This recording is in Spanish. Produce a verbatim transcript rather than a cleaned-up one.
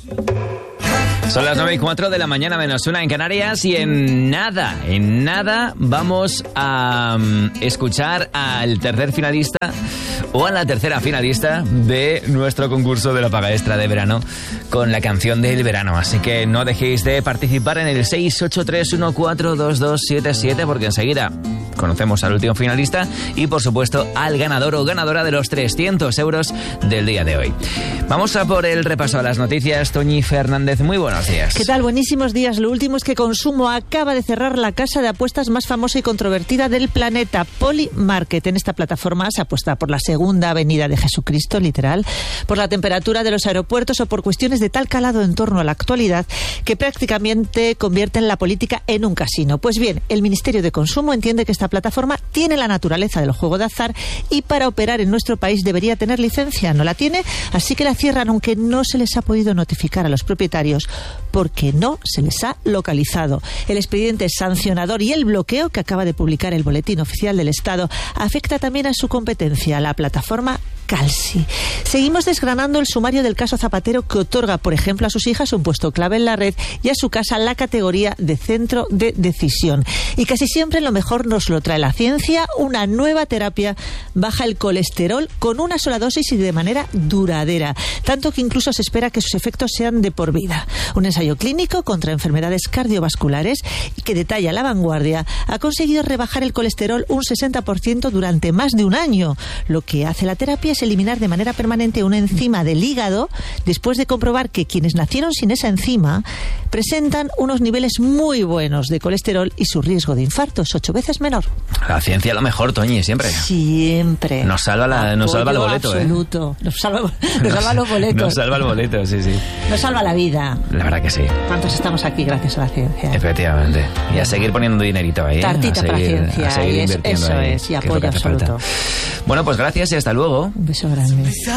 Son las nueve y cuatro de la mañana menos una en Canarias y en nada, en nada vamos a um, escuchar al tercer finalista o a la tercera finalista de nuestro concurso de la paga extra de verano con la canción del verano. Así que no dejéis de participar en el seis ocho tres uno cuatro dos dos siete siete porque enseguida conocemos al último finalista y por supuesto al ganador o ganadora de los trescientos euros del día de hoy. Vamos a por el repaso a las noticias. Toñi Fernández, muy buenos días. ¿Qué tal? Buenísimos días. Lo último es que Consumo acaba de cerrar la casa de apuestas más famosa y controvertida del planeta, Polymarket. En esta plataforma se apuesta por la segunda venida de Jesucristo, literal, por la temperatura de los aeropuertos o por cuestiones de tal calado en torno a la actualidad que prácticamente convierten la política en un casino. Pues bien, el Ministerio de Consumo entiende que esta plataforma tiene la naturaleza del juego de azar y para operar en nuestro país debería tener licencia. No la tiene, así que la cierran, aunque no se les ha podido notificar a los propietarios porque no se les ha localizado. El expediente sancionador y el bloqueo que acaba de publicar el Boletín Oficial del Estado afecta también a su competencia, la plataforma Calsi. Seguimos desgranando el sumario del caso Zapatero, que otorga, por ejemplo, a sus hijas un puesto clave en la red y a su casa la categoría de centro de decisión. Y casi siempre lo mejor nos lo trae la ciencia. Una nueva terapia baja el colesterol con una sola dosis y de manera duradera, tanto que incluso se espera que sus efectos sean de por vida. Un ensayo clínico contra enfermedades cardiovasculares que detalla La Vanguardia ha conseguido rebajar el colesterol un sesenta por ciento durante más de un año. Lo que hace la terapia es eliminar de manera permanente una enzima del hígado, después de comprobar que quienes nacieron sin esa enzima presentan unos niveles muy buenos de colesterol y su riesgo de infarto es ocho veces menor. La ciencia lo mejor, Toñi, siempre. Siempre. Nos salva, la, nos salva el boleto, absoluto. ¿eh? Nos salva, nos nos, salva los boletos. Nos salva el boleto, sí, sí. Nos salva la vida. La verdad que sí. ¿Cuántos estamos aquí gracias a la ciencia? Efectivamente. Y a seguir poniendo dinerito ahí. Tartita a seguir, para ciencia. A seguir Y invirtiendo eso ahí, es, y que es lo apoyo que hace absoluto. falta. Bueno, pues gracias y hasta luego. Un beso grande.